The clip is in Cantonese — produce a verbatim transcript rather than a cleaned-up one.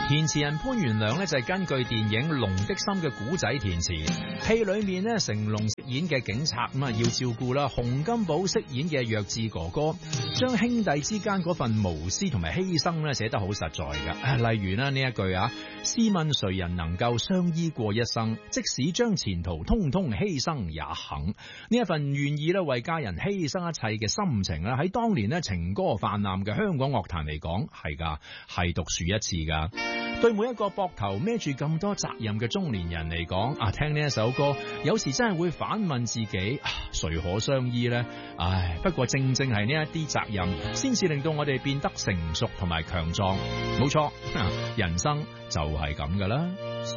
填詞人潘元良呢，就係根據電影《龍的心》嘅古仔填詞，戲裏面呢，成龍飾演嘅警察咁啊要照顧啦，洪金寶飾演嘅弱智哥哥，將兄弟之間嗰份無私同埋犧牲呢寫得好實在噶。例如啦呢一句啊，試問誰人能夠相依過一生，即使將前途通通犧牲也肯。呢一份願意咧為家人犧牲一切嘅心情啦，喺當年呢情歌泛濫嘅香港樂壇嚟講係噶，係獨樹一幟噶。對每一個膊頭孭住咁多責任嘅中年人嚟講，啊，聽呢一首歌，有時真係會反問自己，啊，誰可相依呢？唉，不過正正係呢一啲責任，先至令到我哋變得成熟同埋強壯。冇錯，人生就係咁噶啦。